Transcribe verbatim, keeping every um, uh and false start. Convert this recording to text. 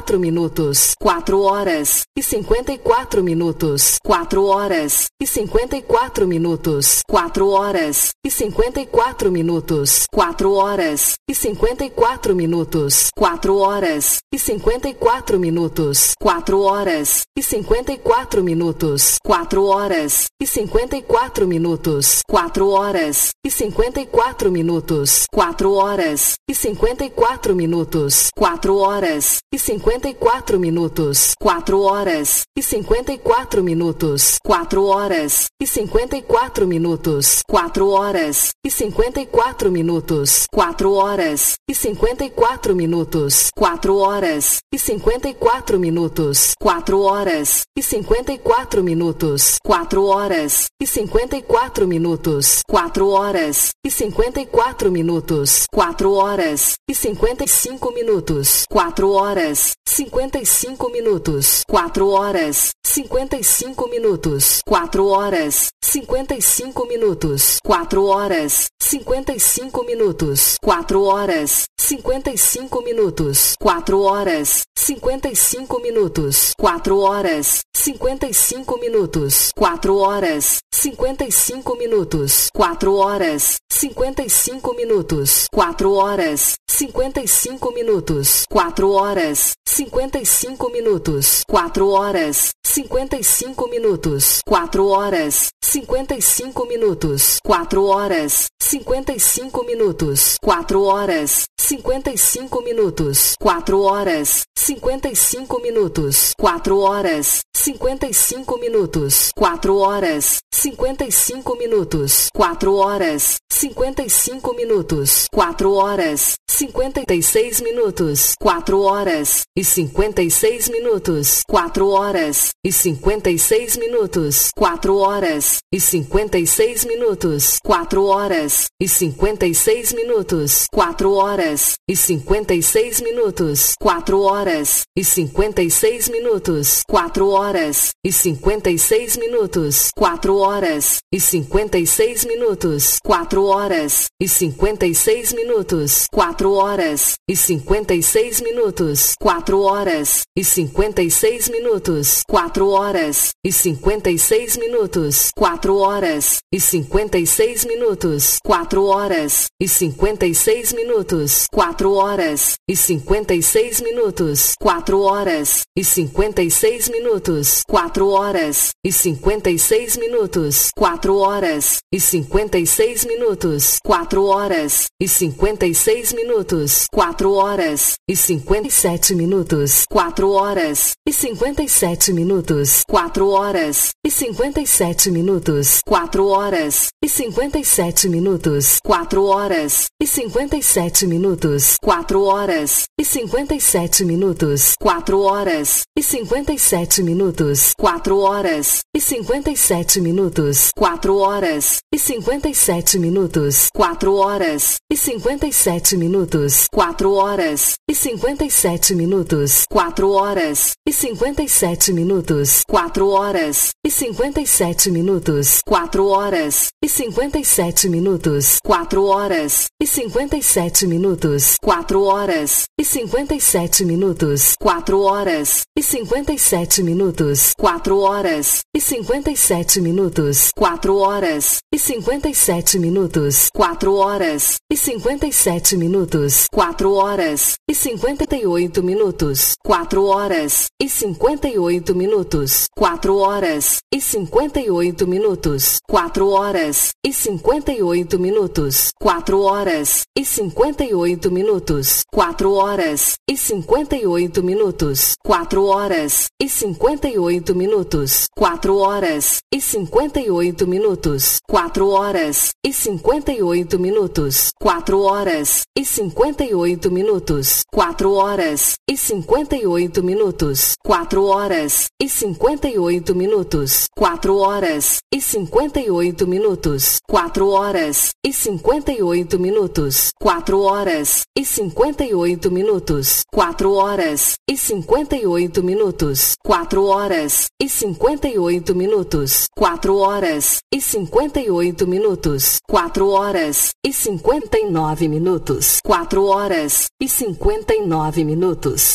quatro minutos, quatro horas e cinquenta e quatro minutos, quatro horas e cinquenta e quatro minutos, quatro horas e cinquenta e quatro minutos, quatro horas e cinquenta e quatro minutos, quatro horas e cinquenta e quatro minutos, quatro horas e cinquenta e quatro minutos, quatro horas e cinquenta e quatro minutos, quatro horas e cinquenta e quatro minutos, quatro horas e cinquenta e quatro minutos, quatro horas e cinquenta e quatro minutos, quatro horas e cinquenta e quatro minutos, quatro horas e cinquenta e quatro minutos, quatro horas e cinquenta e quatro minutos, quatro horas e cinquenta e quatro minutos, quatro horas e cinquenta e quatro minutos, quatro horas e cinquenta e quatro minutos, quatro horas e cinquenta e quatro minutos, quatro horas e cinquenta e quatro minutos, quatro horas e cinquenta e cinco minutos, quatro horas, cinquenta e cinco minutos, quatro horas, cinquenta e cinco minutos, quatro horas, cinquenta e cinco minutos, quatro horas, cinquenta e cinco minutos, quatro horas, cinquenta e cinco minutos, quatro horas, cinquenta e cinco minutos, quatro horas, cinquenta e cinco minutos, quatro horas, cinquenta e cinco minutos, quatro horas, cinquenta e cinco minutos, quatro horas, cinquenta e cinco minutos, quatro horas, cinquenta e cinco minutos, quatro horas, cinquenta e cinco minutos, quatro horas, cinquenta e cinco minutos, quatro horas, cinquenta e cinco minutos, quatro horas, cinquenta e cinco minutos, quatro horas, cinquenta e cinco minutos, quatro horas, cinquenta e cinco minutos, quatro horas, cinquenta e cinco minutos, quatro horas, cinquenta e cinco minutos, quatro horas, cinquenta e seis minutos, quatro horas e cinquenta e seis minutos, quatro horas e cinquenta e seis minutos, quatro horas e cinquenta e seis minutos, quatro horas e cinquenta e seis minutos, quatro horas e cinquenta e seis minutos, quatro horas e cinquenta e seis minutos, quatro horas e cinquenta e seis minutos, quatro horas e cinquenta e seis minutos, quatro horas e cinquenta e seis minutos, quatro horas e cinquenta e seis minutos, quatro horas e cinquenta e seis minutos, quatro horas e cinquenta e seis minutos, quatro horas e cinquenta e seis minutos, quatro horas e cinquenta e seis minutos, quatro horas e cinquenta e seis minutos, quatro horas e cinquenta e seis minutos, quatro horas e cinquenta e seis minutos, quatro horas e cinquenta e seis minutos, quatro horas e cinquenta e seis minutos, quatro horas e cinquenta e sete minutos, quatro horas e cinquenta e sete minutos, quatro horas e cinquenta e sete minutos, quatro horas e cinquenta e sete minutos, quatro horas e cinquenta e sete minutos, quatro horas e cinquenta e sete minutos, quatro horas e cinquenta e sete minutos, quatro horas e cinquenta e sete minutos, quatro horas e cinquenta e sete minutos, quatro horas e cinquenta e sete minutos, quatro horas e cinquenta e sete minutos, quatro horas e cinquenta e sete minutos, quatro horas e cinquenta e sete minutos, quatro horas e cinquenta e sete minutos, quatro horas e cinquenta e sete minutos, quatro horas e cinquenta e sete minutos, quatro horas e cinquenta e sete minutos, quatro horas e cinquenta e sete minutos, quatro horas e cinquenta e sete minutos, quatro horas e cinquenta e sete minutos, quatro horas e cinquenta e oito minutos, quatro horas e cinquenta e oito minutos, quatro horas e cinquenta e oito minutos, quatro horas e cinquenta e oito minutos, quatro horas e cinquenta e oito minutos, quatro horas e cinquenta e oito minutos, quatro horas e cinquenta e oito minutos, quatro horas e cinquenta e oito minutos, quatro horas e cinquenta e oito minutos, quatro horas e cinquenta e oito minutos, quatro horas e cinquenta e oito minutos, quatro horas e cinquenta e oito minutos, quatro horas e cinquenta e oito minutos, quatro horas e cinquenta e oito minutos, quatro horas e cinquenta e oito minutos, quatro horas e cinquenta e oito minutos, quatro horas e cinquenta e oito minutos, quatro horas e cinquenta e oito minutos, quatro horas e cinquenta e nove minutos, quatro horas e cinquenta e nove minutos.